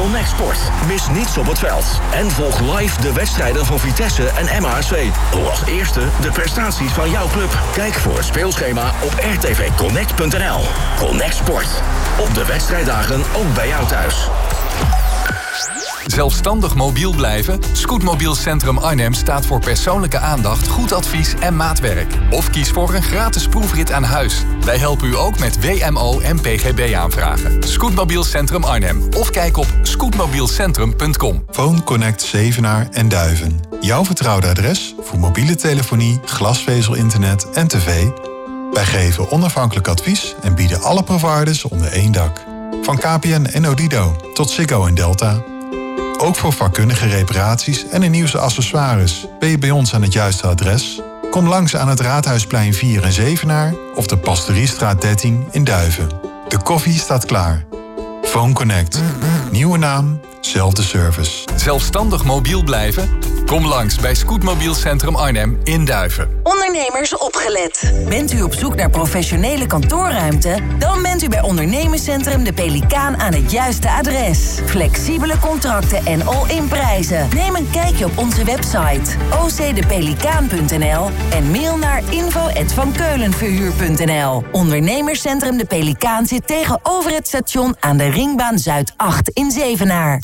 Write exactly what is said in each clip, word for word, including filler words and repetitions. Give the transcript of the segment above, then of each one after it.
Connect Sport. Mis niets op het veld. En volg live de wedstrijden van Vitesse en M H S V. Doe als eerste de prestaties van jouw club. Kijk voor het speelschema op r t v connect punt n l. Connect Sport. Op de wedstrijddagen ook bij jou thuis. Zelfstandig mobiel blijven? Scootmobiel Centrum Arnhem staat voor persoonlijke aandacht, goed advies en maatwerk. Of kies voor een gratis proefrit aan huis. Wij helpen u ook met W M O en P G B-aanvragen. Scootmobiel Centrum Arnhem. Of kijk op scootmobielcentrum punt com. Phone Connect Zevenaar en Duiven. Jouw vertrouwde adres voor mobiele telefonie, glasvezel-internet en tv. Wij geven onafhankelijk advies en bieden alle providers onder één dak. Van K P N en Odido tot Ziggo en Delta. Ook voor vakkundige reparaties en de nieuwste accessoires ben je bij ons aan het juiste adres. Kom langs aan het Raadhuisplein vier in Zevenaar of de Pastoriestraat dertien in Duiven. De koffie staat klaar. Phone Connect. Nieuwe naam, zelfde service. Zelfstandig mobiel blijven? Kom langs bij Scootmobiel Centrum Arnhem in Duiven. Ondernemers opgelet. Bent u op zoek naar professionele kantoorruimte? Dan bent u bij Ondernemerscentrum De Pelikaan aan het juiste adres. Flexibele contracten en all-in prijzen. Neem een kijkje op onze website o c de pelikaan punt n l en mail naar info at van keulenverhuur punt n l. Ondernemerscentrum De Pelikaan zit tegenover het station aan de Ringbaan Zuid acht in Zevenaar.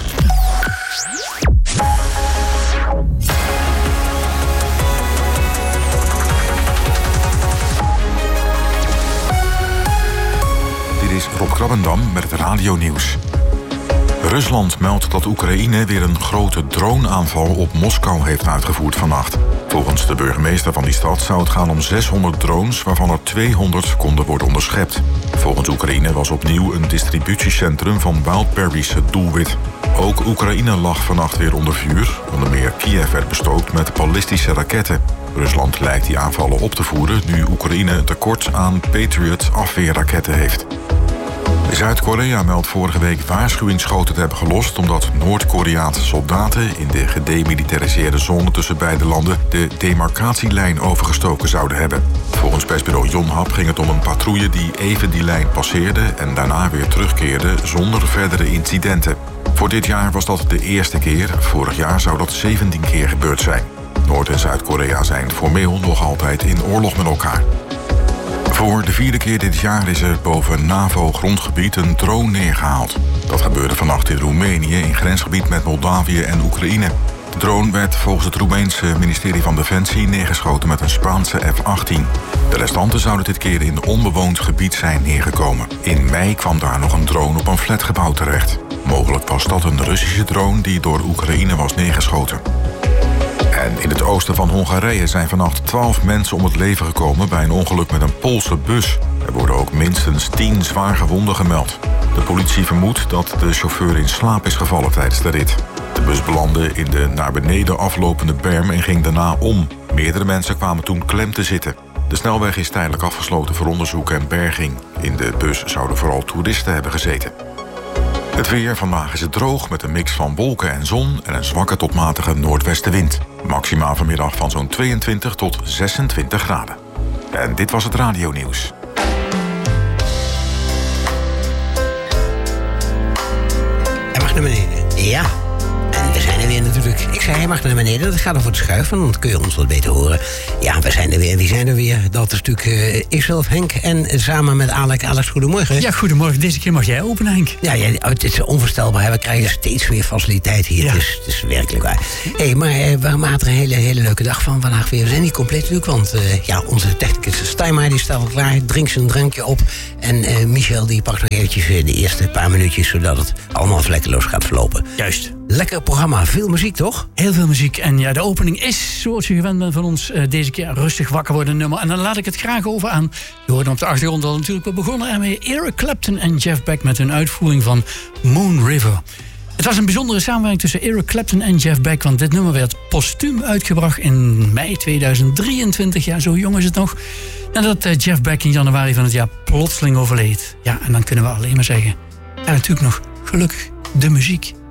Dit is Rob Krabbendam met het radionieuws. Rusland meldt dat Oekraïne weer een grote droneaanval op Moskou heeft uitgevoerd vannacht. Volgens de burgemeester van die stad zou het gaan om zeshonderd drones, waarvan er tweehonderd konden worden onderschept. Volgens Oekraïne was opnieuw een distributiecentrum van Wildberries het doelwit. Ook Oekraïne lag vannacht weer onder vuur. Onder meer Kiev werd bestookt met ballistische raketten. Rusland lijkt die aanvallen op te voeren nu Oekraïne een tekort aan Patriot-afweerraketten heeft. Zuid-Korea meldt vorige week waarschuwingsschoten te hebben gelost omdat Noord-Koreaanse soldaten in de gedemilitariseerde zone tussen beide landen de demarcatielijn overgestoken zouden hebben. Volgens persbureau Yonhap ging het om een patrouille die even die lijn passeerde en daarna weer terugkeerde zonder verdere incidenten. Voor dit jaar was dat de eerste keer. Vorig jaar zou dat zeventien keer gebeurd zijn. Noord- en Zuid-Korea zijn formeel nog altijd in oorlog met elkaar. Voor de vierde keer dit jaar is er boven NAVO-grondgebied een drone neergehaald. Dat gebeurde vannacht in Roemenië in grensgebied met Moldavië en Oekraïne. De drone werd volgens het Roemeense ministerie van Defensie neergeschoten met een Spaanse F achttien. De restanten zouden dit keer in onbewoond gebied zijn neergekomen. In mei kwam daar nog een drone op een flatgebouw terecht. Mogelijk was dat een Russische drone die door Oekraïne was neergeschoten. En in het oosten van Hongarije zijn vannacht twaalf mensen om het leven gekomen bij een ongeluk met een Poolse bus. Er worden ook minstens tien zwaar gewonden gemeld. De politie vermoedt dat de chauffeur in slaap is gevallen tijdens de rit. De bus belandde in de naar beneden aflopende berm en ging daarna om. Meerdere mensen kwamen toen klem te zitten. De snelweg is tijdelijk afgesloten voor onderzoek en berging. In de bus zouden vooral toeristen hebben gezeten. Het weer, vandaag is het droog met een mix van wolken en zon en een zwakke tot matige noordwestenwind. Maxima vanmiddag van zo'n tweeëntwintig tot zesentwintig graden. En dit was het radionieuws. Hij mag naar beneden. Ja. En we zijn er weer natuurlijk. Ik zei, hij mag naar beneden. Dat gaat over het schuiven, dan kun je ons wat beter horen. Ja, we zijn er weer. Wie zijn er weer? Dat is natuurlijk uh, ikzelf, Henk. En samen met Alex. Alex, goedemorgen. Ja, goedemorgen. Deze keer mag jij openen, Henk. Ja, ja, het is onvoorstelbaar. We krijgen steeds meer faciliteit hier. Ja. Het, is, het is werkelijk waar. Hé, hey, maar uh, we maken er een hele, hele leuke dag van vandaag weer. We zijn niet compleet natuurlijk, want uh, ja, onze technicus Stijnmaar die staat al klaar. Drinkt zijn drankje op. En uh, Michel die pakt nog eventjes uh, de eerste paar minuutjes, zodat het allemaal vlekkeloos gaat verlopen. Juist. Lekker programma. Veel muziek, toch? Heel veel muziek. En ja, de opening is, zoals je gewend bent van ons, uh, deze keer rustig wakker worden nummer. En dan laat ik het graag over aan. Je hoort op de achtergrond al natuurlijk. We begonnen ermee Eric Clapton en Jeff Beck met hun uitvoering van Moon River. Het was een bijzondere samenwerking tussen Eric Clapton en Jeff Beck, want dit nummer werd postuum uitgebracht in mei tweeduizend drieëntwintig. Ja, zo jong is het nog. Nadat uh, Jeff Beck in januari van het jaar plotseling overleed. Ja, en dan kunnen we alleen maar zeggen, en natuurlijk nog gelukkig de muziek.